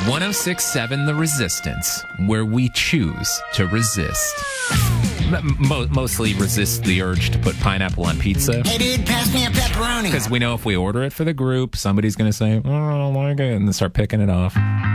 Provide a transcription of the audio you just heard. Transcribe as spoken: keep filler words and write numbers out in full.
one oh six point seven The Resistance, where we choose to resist. Mo- mostly resist the urge to put pineapple on pizza. Hey, dude, pass me a pepperoni. Because we know if we order it for the group, somebody's going to say, oh, I don't like it, and then start picking it off.